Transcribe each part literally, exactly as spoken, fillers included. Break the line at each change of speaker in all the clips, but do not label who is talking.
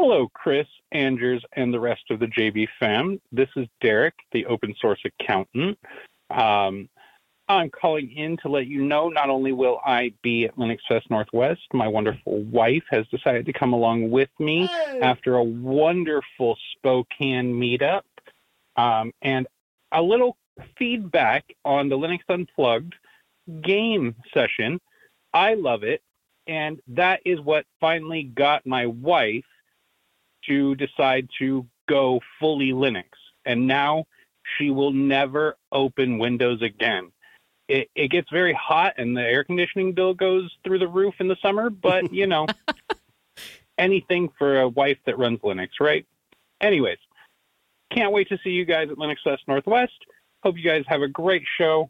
Hello, Chris, Andrews, and the rest of the J B fam. This is Derek, the open source accountant. Um, I'm calling in to let you know not only will I be at Linux Fest Northwest, my wonderful wife has decided to come along with me hey. after a wonderful Spokane meetup. Um, and a little feedback on the Linux Unplugged game session. I love it. And that is what finally got my wife to decide to go fully Linux. And now she will never open Windows again. It, it gets very hot and the air conditioning bill goes through the roof in the summer, but, you know, anything for a wife that runs Linux, right? Anyways, can't wait to see you guys at Linux Fest Northwest. Hope you guys have a great show.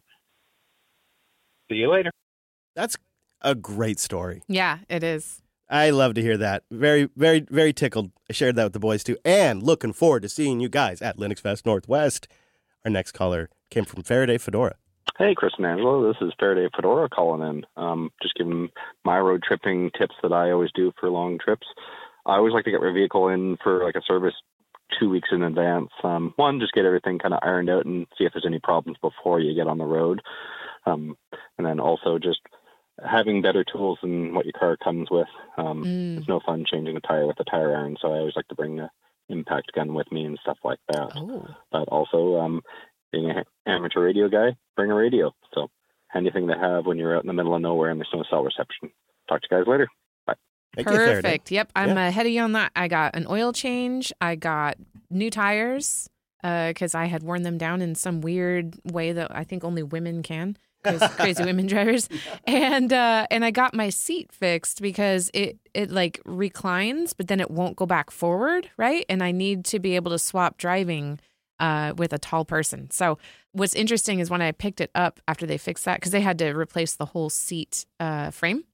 See you later.
That's a great story.
Yeah, it is.
I love to hear that. Very, very, very tickled. I shared that with the boys, too. And looking forward to seeing you guys at Linux Fest Northwest. Our next caller came from Faraday Fedora.
Hey, Chris and Angelo. This is Faraday Fedora calling in. Um, just giving my road tripping tips that I always do for long trips. I always like to get my vehicle in for like a service two weeks in advance. Um, one, just get everything kind of ironed out and see if there's any problems before you get on the road. Um, and then also just having better tools than what your car comes with. Um, mm. It's no fun changing a tire with a tire iron, so I always like to bring an impact gun with me and stuff like that.
Oh.
But also, um, being an amateur radio guy, bring a radio. So handy thing to have when you're out in the middle of nowhere and there's no cell reception. Talk to you guys later. Bye.
Thank
Perfect.
You,
yep, I'm
yeah.
ahead of you on that. I got an oil change. I got new tires because uh, I had worn them down in some weird way that I think only women can. Crazy women drivers, and uh, and I got my seat fixed because it it like reclines, but then it won't go back forward, right? And I need to be able to swap driving uh, with a tall person. So what's interesting is when I picked it up after they fixed that, because they had to replace the whole seat uh, frame,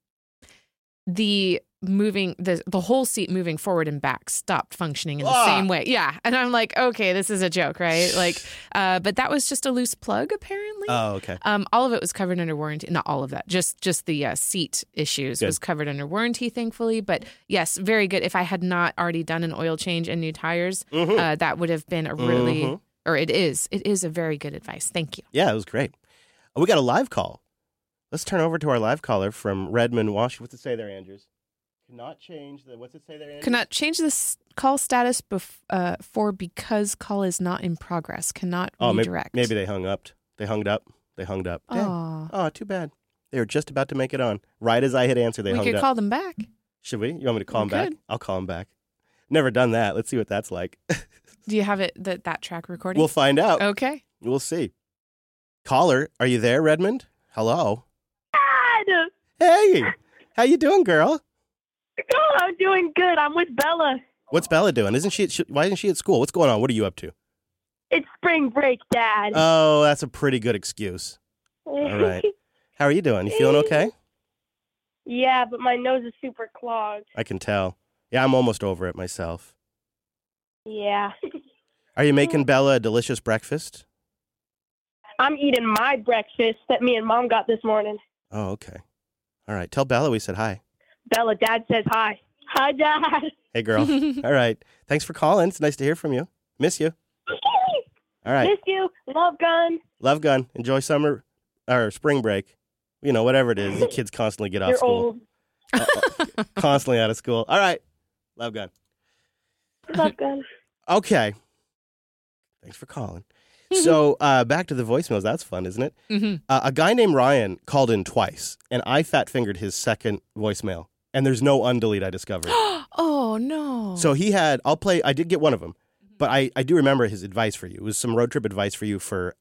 the moving the the whole seat moving forward and back stopped functioning in the ah. same way. Yeah, and I'm like, okay, this is a joke, right? Like, uh, but that was just a loose plug, apparently.
Oh, okay.
Um, all of it was covered under warranty. Not all of that, just just the uh, seat issues good. was covered under warranty, thankfully. But yes, very good. If I had not already done an oil change and new tires, mm-hmm. uh, that would have been a really, mm-hmm. or it is, it is a very good advice. Thank you.
Yeah, it was great. We got a live call. Let's turn over to our live caller from Redmond, Washington. What's it say there, Andrews? Cannot change the, what's it say there, Andrews?
Cannot change the s- call status bef- uh, for because call is not in progress. Cannot
oh,
redirect.
Maybe, maybe they hung up. They hung up. They hung up.
Oh.
Oh, too bad. They were just about to make it on. Right as I hit answer, they
we
hung up.
We could call them back.
Should we? You want me to call
we
them
could.
back? I'll call them back. Never done that. Let's see what that's like.
Do you have it that, that track recording?
We'll find out.
Okay.
We'll see. Caller, are you there, Redmond? Hello.
Dad!
Hey! How you doing, girl?
Oh, I'm doing good. I'm with Bella.
What's Bella doing? Isn't she, she? Why isn't she at school? What's going on? What are you up to?
It's spring break, Dad.
Oh, that's a pretty good excuse. All right. How are you doing? You feeling okay?
Yeah, but my nose is super clogged.
I can tell. Yeah, I'm almost over it myself.
Yeah.
Are you making Bella a delicious breakfast?
I'm eating my breakfast that me and Mom got this morning.
Oh, okay. All right. Tell Bella we said hi.
Bella, Dad says hi. Hi, Dad.
Hey, girl. All right. Thanks for calling. It's nice to hear from you. Miss you. All right.
Miss you. Love gun.
Love gun. Enjoy summer or spring break. You know, whatever it is. The kids constantly get off
You're
school.
Old.
Constantly out of school. All right. Love gun.
Love gun.
Okay. Thanks for calling. So uh, back to the voicemails. That's fun, isn't it?
Mm-hmm.
Uh, a guy named Ryan called in twice, and I fat-fingered his second voicemail. And there's no undelete I discovered.
Oh, no.
So he had, I'll play, I did get one of them, but I, I do remember his advice for you. It was some road trip advice for you for